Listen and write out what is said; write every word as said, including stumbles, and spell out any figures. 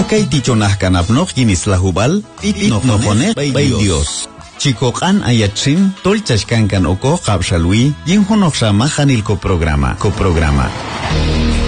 Akay tichonah kanapnoq yinislahubal, titnoqoneq bay Dios. Chikoqan ayatsin, tolchashkankan oko qabshalwi, yinhonoq shama hanilko programa, ko programa.